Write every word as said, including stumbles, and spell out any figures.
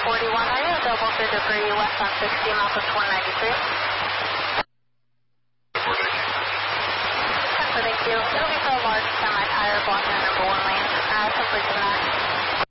forty-one, are you available for debris west on sixty, mouth of one ninety-three? Thank you. It'll be for a large semi-tire blocking the number one lane. Uh, complete the match.